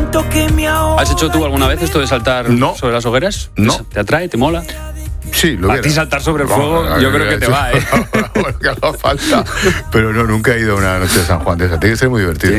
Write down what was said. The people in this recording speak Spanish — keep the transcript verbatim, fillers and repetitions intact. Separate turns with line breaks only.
¿Has hecho tú alguna vez esto de saltar
no.
sobre las hogueras?
No.
¿Te atrae? ¿Te mola?
Sí, lo
A ti saltar sobre el fuego,
Vamos,
yo creo que te va, ¿eh?
Bueno, que haga falta. Pero no, nunca he ido a una noche de San Juan de esa. Tiene que ser muy divertido.